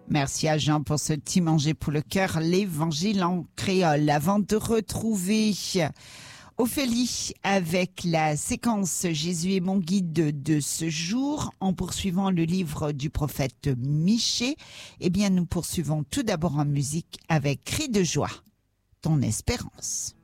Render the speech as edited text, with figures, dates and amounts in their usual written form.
Merci à Jean pour ce petit manger pour le cœur, l'évangile en créole. Avant de retrouver Ophélie avec la séquence Jésus est mon guide de ce jour, en poursuivant le livre du prophète Michée, eh bien nous poursuivons tout d'abord en musique avec Cri de joie, ton espérance.